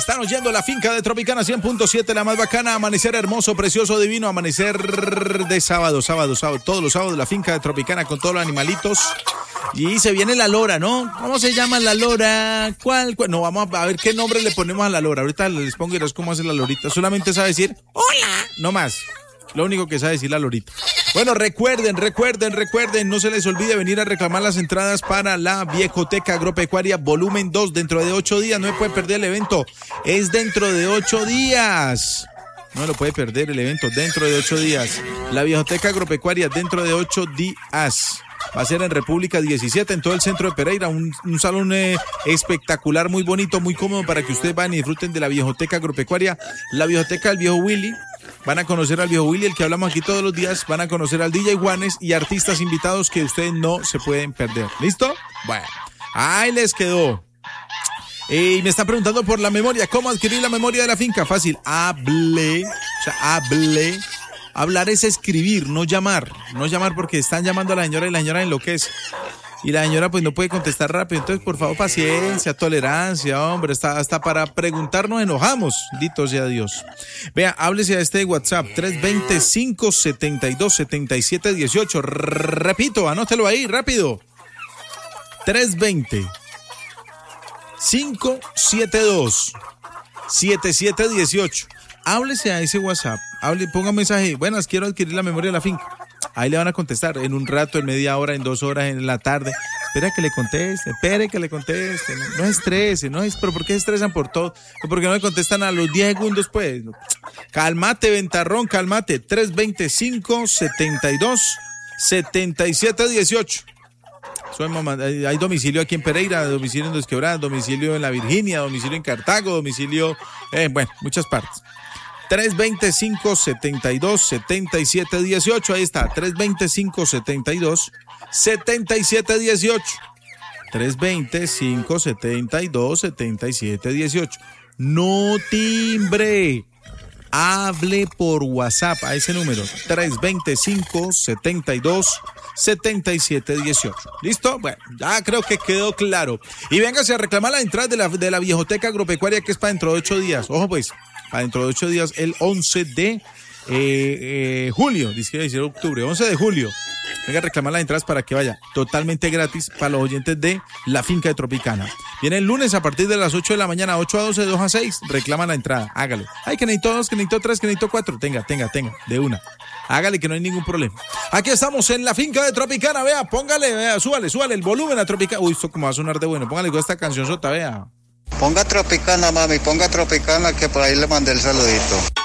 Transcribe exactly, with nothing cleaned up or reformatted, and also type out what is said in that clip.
Están oyendo la finca de Tropicana cien punto siete, la más bacana. Amanecer hermoso, precioso, divino. Amanecer de sábado, sábado, sábado. Todos los sábados la finca de Tropicana con todos los animalitos. Y se viene la lora, ¿no? ¿Cómo se llama la lora? ¿Cuál? cuál? No, vamos a ver qué nombre le ponemos a la lora. Ahorita les pongo y verás cómo hace la lorita. Solamente sabe decir hola, no más. Lo único que sabe decir la lorita. Bueno, recuerden, recuerden, recuerden, no se les olvide venir a reclamar las entradas para la Viejoteca Agropecuaria volumen dos dentro de ocho días. No se puede perder el evento, es dentro de ocho días. No lo puede perder el evento, dentro de ocho días. La Viejoteca Agropecuaria dentro de ocho días. Va a ser en República diecisiete, en todo el centro de Pereira, un, un salón eh, espectacular, muy bonito, muy cómodo para que ustedes vayan y disfruten de la Viejoteca Agropecuaria, la Viejoteca del Viejo Willy. Van a conocer al Viejo Willy, el que hablamos aquí todos los días, van a conocer al D J Juanes y artistas invitados que ustedes no se pueden perder. ¿Listo? Bueno, ahí les quedó. Y me están preguntando por la memoria, ¿cómo adquirir la memoria de la finca? Fácil, hable, o sea, hable. Hablar es escribir, no llamar. No llamar porque están llamando a la señora y la señora enloquece. Y la señora pues no puede contestar rápido. Entonces, por favor, paciencia, tolerancia, hombre. Hasta, hasta para preguntar nos enojamos. Dito sea Dios. Vea, háblese a este WhatsApp, tres dos cero, cinco siete dos, siete siete uno ocho. Repito, anótelo ahí, rápido. tres dos cero, cinco siete dos, siete siete uno ocho. Háblese a ese WhatsApp, hable, ponga un mensaje, buenas, quiero adquirir la memoria de la finca. Ahí le van a contestar en un rato, en media hora, en dos horas, en la tarde. Espera que le conteste, espere que le conteste. No, no estrese, no es, pero ¿por qué se estresan por todo? ¿Por qué no le contestan a los diez segundos, pues? Cálmate, ventarrón, cálmate. tres dos cero, cinco siete dos, siete siete uno ocho. Soy mamá, hay domicilio aquí en Pereira, domicilio en Dos Quebradas, domicilio en La Virginia, domicilio en Cartago, domicilio, eh, bueno, muchas partes. tres dos cero, cinco siete dos, siete siete uno ocho, ahí está, tres dos cero, cinco siete dos, siete siete uno ocho. tres dos cero, cinco siete dos, siete siete uno ocho. No timbre, hable por WhatsApp a ese número, tres dos cero, cinco siete dos, siete siete uno ocho. ¿Listo? Bueno, ya creo que quedó claro. Y véngase a reclamar la entrada de la, de la Viejoteca Agropecuaria, que es para dentro de ocho días. Ojo pues, para dentro de ocho días, el once de eh, eh, julio, dice que decir octubre, once de julio. Venga a reclamar las entradas para que vaya, totalmente gratis para los oyentes de la finca de Tropicana. Viene el lunes a partir de las ocho de la mañana, ocho a doce, dos a seis, reclama la entrada, hágale. Ay, que necesito dos, que necesito tres, que necesito cuatro, tenga, tenga, tenga, de una. Hágale que no hay ningún problema. Aquí estamos en la finca de Tropicana, vea, póngale, vea, súbale, súbale el volumen a Tropicana. Uy, esto como va a sonar de bueno, póngale con esta canción sota, vea. Ponga Tropicana, mami, ponga Tropicana, que por ahí le mandé el saludito.